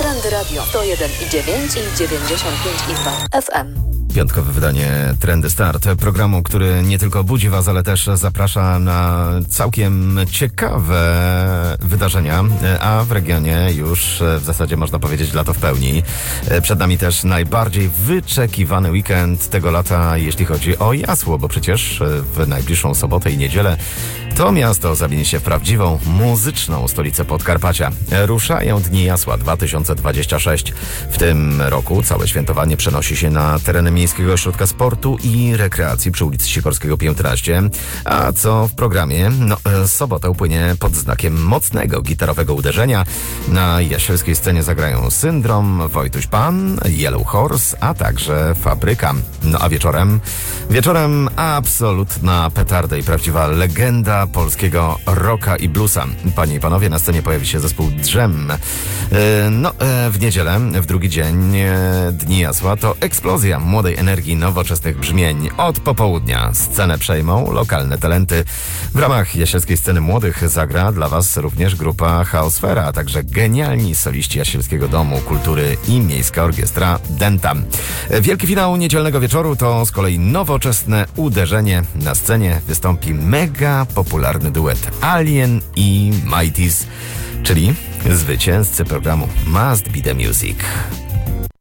Trendy Radio 101,9 i 95,2 FM. Piątkowe wydanie Trendy Start, programu, który nie tylko budzi Was, ale też zaprasza na całkiem ciekawe wydarzenia, a w regionie już w zasadzie można powiedzieć lato w pełni. Przed nami też najbardziej wyczekiwany weekend tego lata, jeśli chodzi o Jasło, bo przecież w najbliższą sobotę i niedzielę to miasto zamieni się w prawdziwą muzyczną stolicę Podkarpacia. Ruszają Dni Jasła 2026. W tym roku całe świętowanie przenosi się na tereny Miejskiego Ośrodka Sportu i Rekreacji przy ulicy Sikorskiego 15. A co w programie? Sobota upłynie pod znakiem mocnego gitarowego uderzenia. Na jasielskiej scenie zagrają Syndrom, Wojtuś Pan, Yellow Horse, a także Fabryka. A wieczorem absolutna petarda i prawdziwa legenda polskiego rocka i bluesa. Panie i panowie, na scenie pojawi się zespół Drzem. W niedzielę, w drugi dzień Dni Jasła, to eksplozja młodej energii, nowoczesnych brzmień. Od popołudnia scenę przejmą lokalne talenty. W ramach jasielskiej sceny młodych zagra dla Was również grupa Chaosfera, a także genialni soliści Jasielskiego Domu Kultury i Miejska Orkiestra Denta. Wielki finał niedzielnego wieczoru to z kolei nowoczesne uderzenie. Na scenie wystąpi mega popularny duet Alien i Mighties, czyli zwycięzcy programu Must Be The Music.